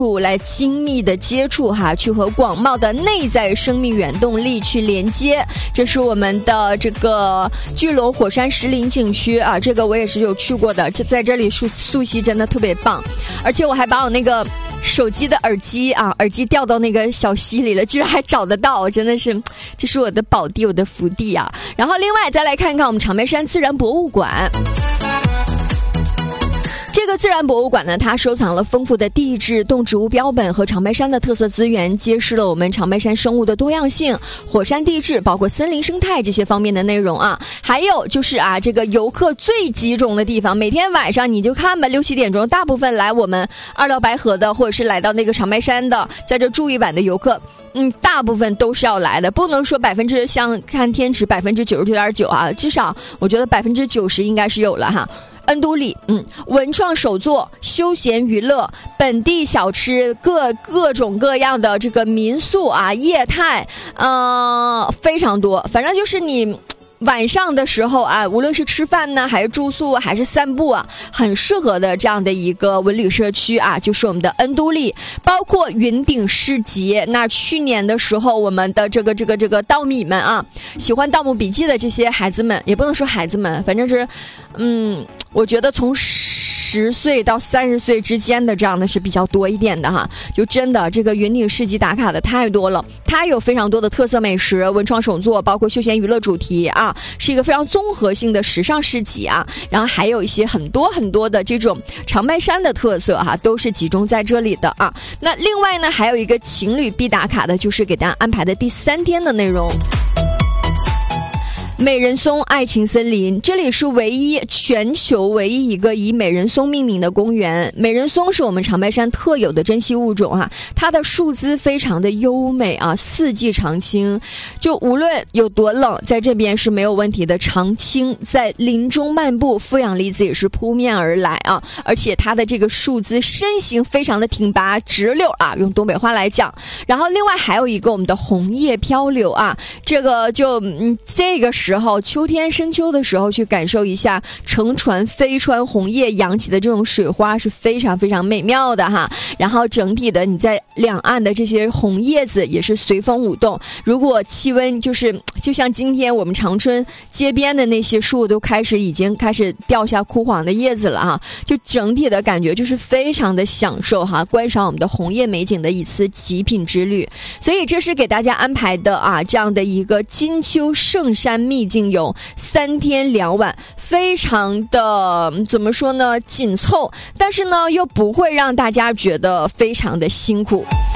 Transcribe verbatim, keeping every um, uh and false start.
来精密的接触哈，去和广袤的内在生命原动力去连接。这是我们的这个巨龙火山石林景区啊，这个我也是有去过的，这在这里溯溯溪真的特别棒，而且我还把我那个手机的耳机啊，耳机掉到那个小溪里了，居然还找得到，真的是，这是我的宝地，我的福地啊。然后另外再来看看我们长白山自然博物馆。这个自然博物馆呢，它收藏了丰富的地质、动植物标本和长白山的特色资源，揭示了我们长白山生物的多样性、火山地质，包括森林生态这些方面的内容啊。还有就是啊，这个游客最集中的地方，每天晚上你就看吧，六七点钟，大部分来我们二道白河的，或者是来到那个长白山的，在这住一晚的游客。嗯，大部分都是要来的，不能说百分之像看天池百分之九十九点九啊，至少我觉得百分之九十应该是有了哈。恩都里，嗯，文创手作、休闲娱乐、本地小吃、各各种各样的这个民宿啊、业态，呃，非常多。反正就是你晚上的时候啊，无论是吃饭呢，还是住宿，还是散步啊，很适合的这样的一个文旅社区啊，就是我们的恩都里，包括云顶市集。那去年的时候，我们的这个这个这个稻米们啊，喜欢《盗墓笔记》的这些孩子们，也不能说孩子们，反正是，嗯，我觉得从十岁到三十岁之间的这样的是比较多一点的哈。就真的这个云顶市集打卡的太多了，它有非常多的特色美食、文创手作，包括休闲娱乐主题啊，是一个非常综合性的时尚市集啊。然后还有一些很多很多的这种长白山的特色哈，都是集中在这里的啊。那另外呢，还有一个情侣必打卡的，就是给大家安排的第三天的内容。美人松爱情森林，这里是唯一全球唯一一个以美人松命名的公园。美人松是我们长白山特有的珍稀物种啊，它的树姿非常的优美啊，四季常青，就无论有多冷，在这边是没有问题的。常青在林中漫步，负氧离子也是扑面而来啊，而且它的这个树姿身形非常的挺拔直溜啊，用东北话来讲。然后另外还有一个我们的红叶飘柳啊，这个就嗯这个是。时候秋天深秋的时候去感受一下乘船飞穿红叶扬起的这种水花是非常非常美妙的哈。然后整体的你在两岸的这些红叶子也是随风舞动，如果气温就是就像今天我们长春街边的那些树都开始已经开始掉下枯黄的叶子了哈，就整体的感觉就是非常的享受哈，观赏我们的红叶美景的一次极品之旅。所以这是给大家安排的啊这样的一个金秋圣山秘境游三天两晚，非常的怎么说呢紧凑，但是呢又不会让大家觉得非常的辛苦。